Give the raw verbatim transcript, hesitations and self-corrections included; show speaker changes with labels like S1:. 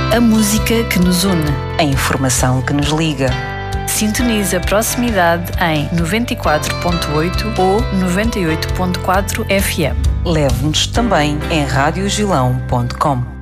S1: A música que nos une.
S2: A informação que nos liga.
S1: Sintonize a proximidade em noventa e quatro ponto oito ou noventa e oito ponto quatro F M.
S2: Leve-nos também em rádio gilão ponto com.